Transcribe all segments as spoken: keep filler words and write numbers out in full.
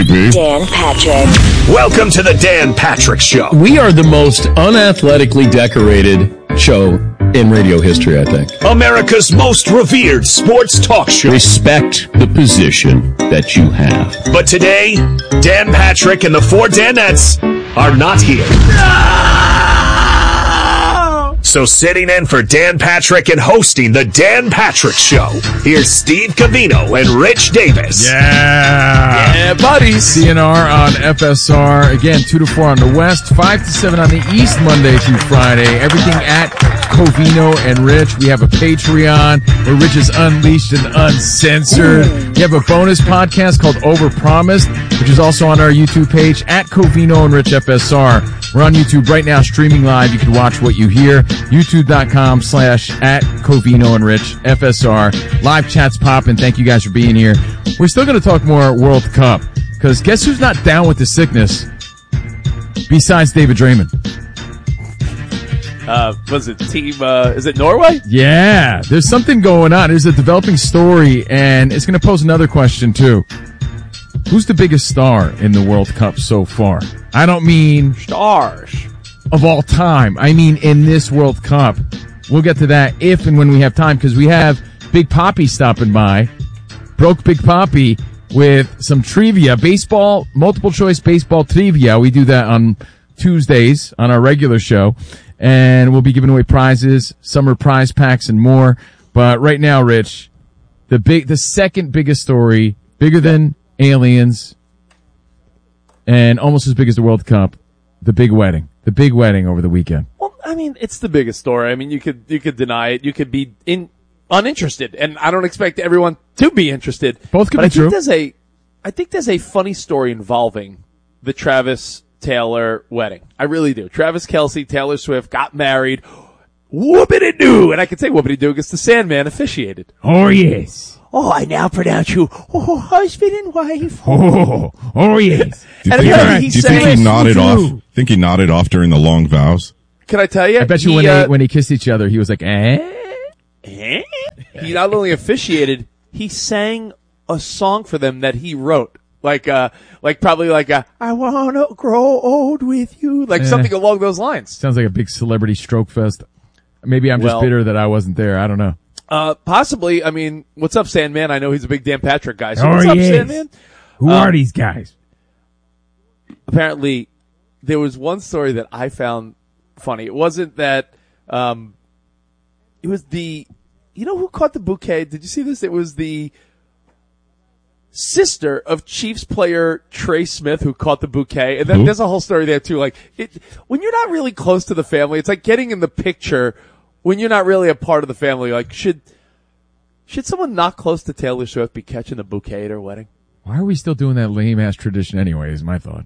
baby. Dan Patrick. Welcome to the Dan Patrick Show. We are the most unathletically decorated show in radio history, I think. America's most revered sports talk show. Respect the position that you have. But today, Dan Patrick and the four Danettes are not here. So sitting in for Dan Patrick and hosting the Dan Patrick Show, here's Steve Covino and Rich Davis. Yeah. Yeah, buddies. C N R on F S R. Again, two to four on the West, five to seven on the East, Monday through Friday. Everything at Covino and Rich. We have a Patreon where Rich is unleashed and uncensored. Ooh. We have a bonus podcast called Overpromised, which is also on our YouTube page at Covino and Rich F S R. We're on YouTube right now, streaming live. You can watch what you hear. YouTube.com slash at Covino and Rich F S R. Live chats popping. Thank you guys for being here. We're still going to talk more World Cup, because guess who's not down with the sickness besides David Draymond? Uh, was it team, uh, is it Norway? Yeah, there's something going on. There's a developing story, and it's going to pose another question, too. Who's the biggest star in the World Cup so far? I don't mean stars of all time. I mean in this World Cup. We'll get to that if and when we have time, because we have Big Poppy stopping by. Broke Big Poppy with some trivia, baseball, multiple choice baseball trivia. We do that on Tuesdays on our regular show. And we'll be giving away prizes, summer prize packs, and more. But right now, Rich, the big, the second biggest story, bigger than aliens, and almost as big as the World Cup, the big wedding. The big wedding over the weekend. Well, I mean, it's the biggest story. I mean, you could, you could deny it. You could be in, uninterested. And I don't expect everyone to be interested. Both could but be I true. Think there's a, I think there's a funny story involving the Travis Taylor wedding. I really do. Travis Kelce, Taylor Swift got married. Whoopity-doo. And I can say whoopity-doo because the Sandman officiated. Oh, yes. Oh, I now pronounce you, oh, husband and wife. Oh, oh yes. Do you And think, apparently he, he do you think sang he it nodded true. off? Think he nodded off during the long vows? Can I tell you? I bet you he, when uh, they when they kissed each other, he was like, eh? eh? He not only officiated, he sang a song for them that he wrote. Like, uh, like probably like a, I wanna grow old with you. Like Eh. something along those lines. Sounds like a big celebrity stroke fest. Maybe I'm just Well- bitter that I wasn't there. I don't know. Uh, possibly, I mean, what's up, Sandman? I know he's a big Dan Patrick guy. So Oh, what's up, yes. Sandman? Who Um, are these guys? Apparently, there was one story that I found funny. It wasn't that, um, it was the, you know who caught the bouquet? Did you see this? It was the sister of Chiefs player Trey Smith who caught the bouquet. And then Who? there's a whole story there too. Like, it, when you're not really close to the family, it's like getting in the picture when you're not really a part of the family. Like, should, should someone not close to Taylor Swift be catching the bouquet at her wedding? Why are we still doing that lame ass tradition anyway, is my thought.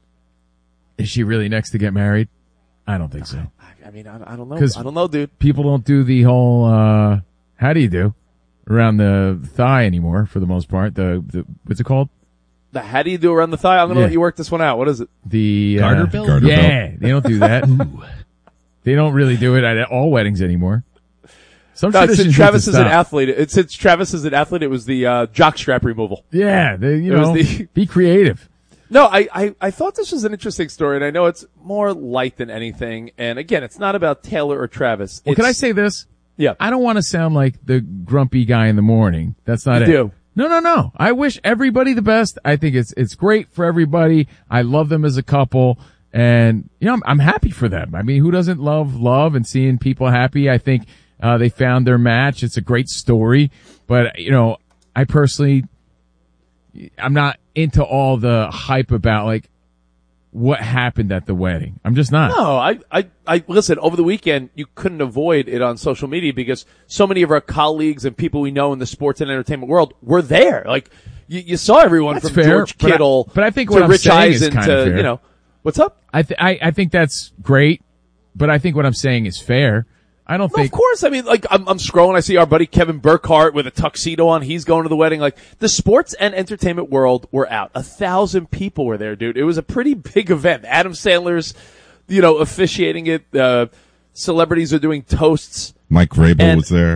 Is she really next to get married? I don't think so. I, I mean, I, I don't know. 'Cause- I don't know, dude. People don't do the whole, uh, how do you do? Around the thigh anymore, for the most part. The, the what's it called? The how do you do around the thigh? I'm going to Yeah. let you work this one out. What is it? The, Garter uh, belt? Garter yeah, belt. they don't do that. They don't really do it at all weddings anymore. Some No, traditions since need Travis to is an stop. athlete, it, since Travis is an athlete, it was the uh, jockstrap removal. Yeah, they, you It was know, the- be creative. No, I, I, I thought this was an interesting story, and I know it's more light than anything. And again, it's not about Taylor or Travis. Well, It's- can I say this? Yeah. I don't want to sound like the grumpy guy in the morning. That's not You it. do. No, no, no. I wish everybody the best. I think it's it's great for everybody. I love them as a couple, and you know I'm, I'm happy for them. I mean, who doesn't love love and seeing people happy? I think uh, they found their match. It's a great story, but you know, I personally, I'm not into all the hype about like what happened at the wedding. I'm just not. No, I, I, I, listen, over the weekend, you couldn't avoid it on social media because so many of our colleagues and people we know in the sports and entertainment world were there. Like, you, you saw everyone That's from fair, George but I- Kittle but I think to what I'm Rich saying is Eisen kinda to, fair. you know, what's up? I, th- I I think that's great, but I think what I'm saying is fair. I don't No, think. of course. I mean, like, I'm, I'm scrolling. I see our buddy Kevin Burkhardt with a tuxedo on. He's going to the wedding. Like, the sports and entertainment world were out. A thousand people were there, dude. It was a pretty big event. Adam Sandler's, you know, officiating it. Uh, celebrities are doing toasts. Mike Vrabel And- was there.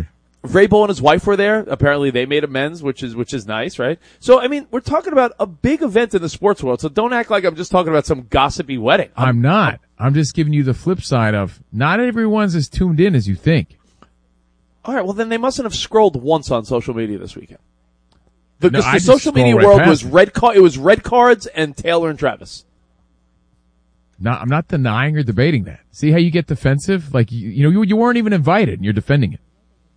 Vrabel and his wife were there. Apparently they made amends, which is, which is nice, right? So, I mean, we're talking about a big event in the sports world, so don't act like I'm just talking about some gossipy wedding. I'm, I'm not. I'm just giving you the flip side of not everyone's as tuned in as you think. All right, well then they mustn't have scrolled once on social media this weekend. The, No, the I just social media scroll right world past was it. red car, it was red cards and Taylor and Travis. No, I'm not denying or debating that. See how you get defensive? Like, you, you know, you, you weren't even invited and you're defending it.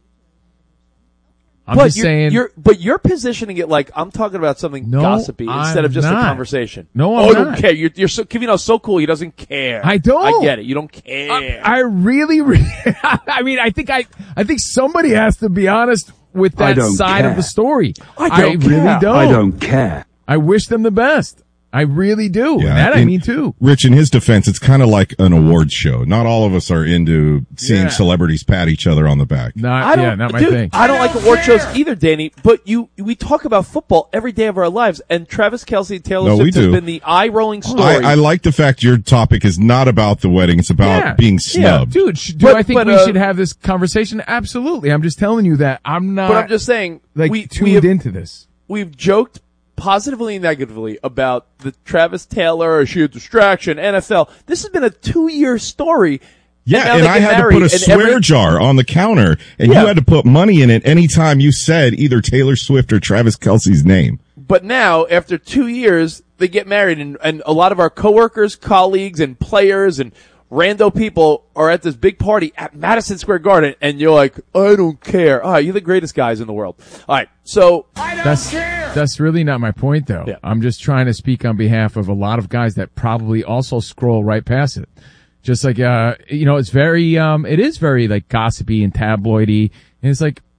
I'm but just you're, saying. you're, but you're positioning it like I'm talking about something No, gossipy instead I'm of just not. a conversation. No, oh, I'm I don't not. care. You're, you're so, Kevino's so cool. He doesn't care. I don't. I get it. You don't care. I, I really, really, I mean, I think I, I think somebody has to be honest with that don't side care. of the story. I don't really care. don't. I don't care. I wish them the best. I really do. Yeah, and that I in- mean too. Rich, in his defense, it's kind of like an awards show. Not all of us are into seeing Yeah. celebrities pat each other on the back. Not, I don't, yeah, not my dude, thing. I don't like award shows either, Danny. But you, we talk about football every day of our lives, and Travis Kelce and Taylor No, we Swift has do. been the eye-rolling story. I, I like the fact your topic is not about the wedding. It's about Yeah. being snubbed. Dude, sh- do But- I think but, we uh, should have this conversation? Absolutely. I'm just telling you that I'm not but I'm just saying, like we, tuned we have, into this. we've joked positively and negatively about the Travis Taylor issue, distraction, N F L. This has been a two-year story. Yeah, now and they I get had to married, put a and swear every- jar on the counter, and Yeah. you had to put money in it anytime you said either Taylor Swift or Travis Kelce's name. But now, after two years, they get married, and, and a lot of our coworkers, colleagues, and players, and rando people are at this big party at Madison Square Garden, and you're like, I don't care. All right, you're the greatest guys in the world. All right, so That's that's really not my point, though. Yeah. I'm just trying to speak on behalf of a lot of guys that probably also scroll right past it. Just like, uh, you know, it's very, um, it is very like gossipy and tabloidy, and it's like,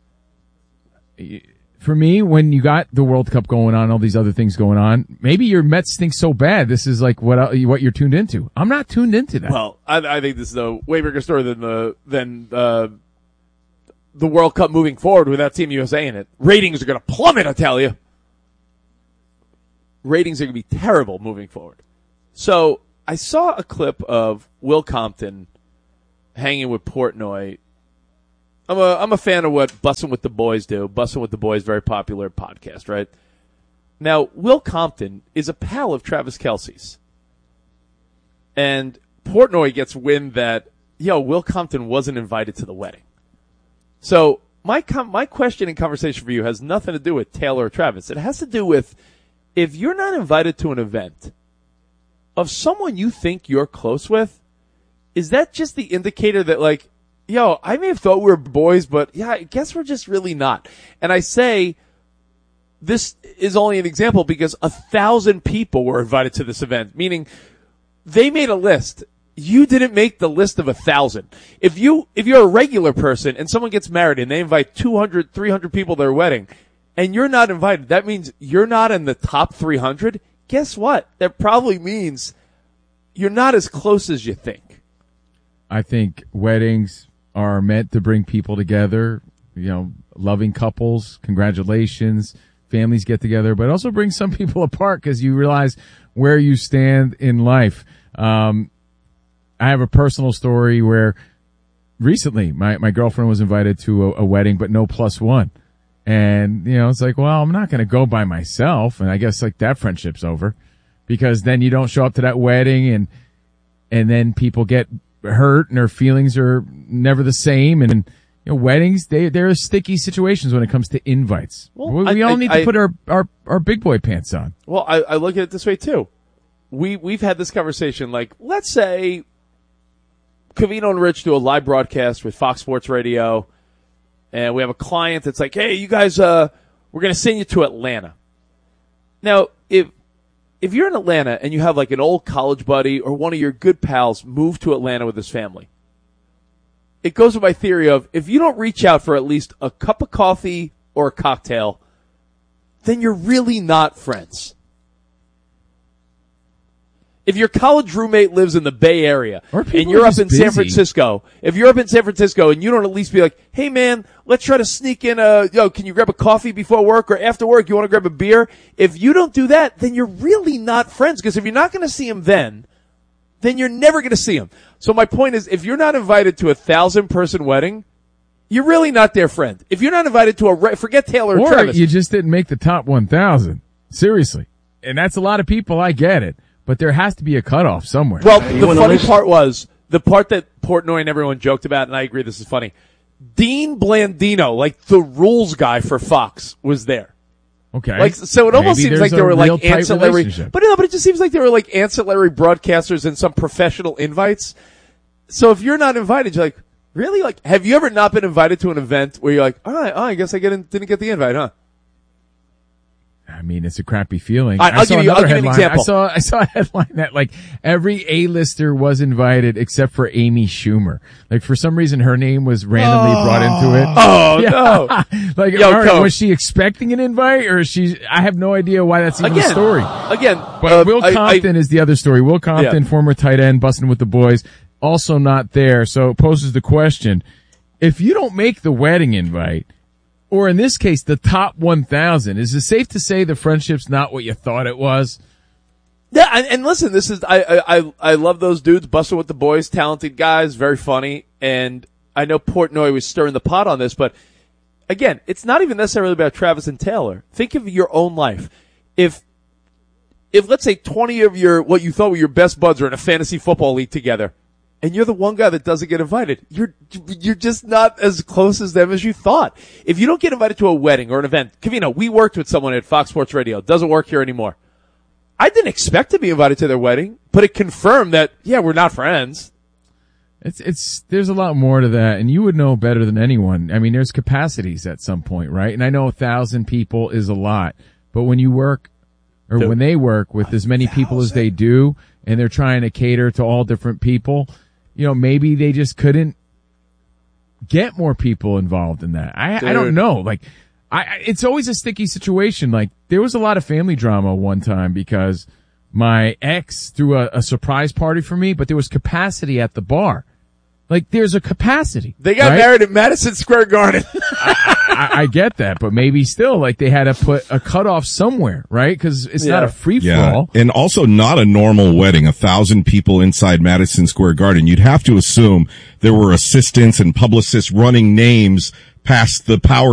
for me, when you got the World Cup going on, all these other things going on, maybe your Mets stink so bad. This is like what uh, what you're tuned into. I'm not tuned into that. well, I, I think this is a way bigger story than the than uh, the World Cup moving forward without Team U S A in it. Ratings are going to plummet, I tell you. Ratings are going to be terrible moving forward. So I saw a clip of Will Compton hanging with Portnoy. I'm a I'm a fan of what Bussin' with the Boys do. Bussin' with the Boys, very popular podcast, right? Now, Will Compton is a pal of Travis Kelce's. And Portnoy gets wind that, yo, Will Compton wasn't invited to the wedding. So my com- my question and conversation for you has nothing to do with Taylor or Travis. It has to do with if you're not invited to an event of someone you think you're close with, is that just the indicator that, like, yo, I may have thought we were boys, but yeah, I guess we're just really not. And I say this is only an example because a thousand people were invited to this event, meaning they made a list. You didn't make the list of a thousand. If you, if you're a regular person and someone gets married and they invite two hundred, three hundred people to their wedding and you're not invited, that means you're not in the top three hundred. Guess what? That probably means you're not as close as you think. I think weddings are meant to bring people together, you know, loving couples, congratulations, families get together, but also bring some people apart because you realize where you stand in life. Um, I have a personal story where recently my, my girlfriend was invited to a, a wedding, but no plus one. And, you know, it's like, well, I'm not going to go by myself. And I guess like that friendship's over because then you don't show up to that wedding and, and then people get hurt and their feelings are never the same. And, you know, weddings, they, they're sticky situations when it comes to invites. Well, we we I- all I- need I- to put our, our, our big boy pants on. Well, I, I look at it this way too. We, we've had this conversation, like, let's say Covino and Rich do a live broadcast with Fox Sports Radio, and we have a client that's like, hey, you guys, uh, we're going to send you to Atlanta. Now, if, if you're in Atlanta and you have like an old college buddy or one of your good pals move to Atlanta with his family, it goes with my theory of if you don't reach out for at least a cup of coffee or a cocktail, then you're really not friends. If your college roommate lives in the Bay Area Or people and you're are up just in San busy. Francisco, if you're up in San Francisco and you don't at least be like, hey man, let's try to sneak in a, yo, can you grab a coffee before work or after work? You want to grab a beer? If you don't do that, then you're really not friends because if you're not going to see him then, then you're never going to see him. So my point is, if you're not invited to a thousand person wedding, you're really not their friend. If you're not invited to a, re- forget Taylor or Or Travis. you just didn't make the top one thousand. Seriously. And that's a lot of people, I get it. But there has to be a cutoff somewhere. Well, the funny part was, the part that Portnoy and everyone joked about, and I agree this is funny, Dean Blandino, like the rules guy for Fox, was there. Okay. Like, so it almost Maybe seems there's like a there were real like tight ancillary, relationship. but no, but it just seems like there were like ancillary broadcasters and some professional invites. So if you're not invited, you're like, really? Like, have you ever not been invited to an event where you're like, all right, oh, I guess I get in, didn't get the invite, huh? I mean, it's a crappy feeling. All right, I I'll saw give you- I'll another give you an headline. I example. saw, I saw a headline that like every A-lister was invited except for Amy Schumer. Like for some reason her name was randomly brought into it. Oh, Yeah. no. Like, Yo, all right, Coach. was she expecting an invite or is she, I have no idea why that's even Again, a story. again, But uh, Will I- Compton I- is the other story. Will Compton, Yeah. former tight end, busting with the boys, also not there. So it poses the question, if you don't make the wedding invite, or in this case, the top one thousand, is it safe to say the friendship's not what you thought it was? Yeah, and, and listen, this is I, I I I love those dudes, busting with the boys, talented guys, very funny, and I know Portnoy was stirring the pot on this, but again, it's not even necessarily about Travis and Taylor. Think of your own life. If if let's say twenty of your what you thought were your best buds are in a fantasy football league together, and you're the one guy that doesn't get invited, you're you're just not as close as them as you thought. If you don't get invited to a wedding or an event, Covino, we worked with someone at Fox Sports Radio. Doesn't work here anymore. I didn't expect to be invited to their wedding, but it confirmed that, yeah, we're not friends. It's, it's, there's a lot more to that, and you would know better than anyone. I mean, there's capacities at some point, right? And I know a thousand people is a lot, but when you work, or Dude. when they work with as many people as they do, and they're trying to cater to all different people, you know, maybe they just couldn't get more people involved in that. I, I don't Dude. know. Like, I, I, it's always a sticky situation. Like, there was a lot of family drama one time because my ex threw a, a surprise party for me, but there was capacity at the bar. Like, there's a capacity. They got right? married at Madison Square Garden. I, I get that, but maybe still, like, they had to put a cutoff somewhere, right? Because it's not Yeah. a free for Yeah, all. and also not a normal wedding. A thousand people inside Madison Square Garden. You'd have to assume there were assistants and publicists running names past the power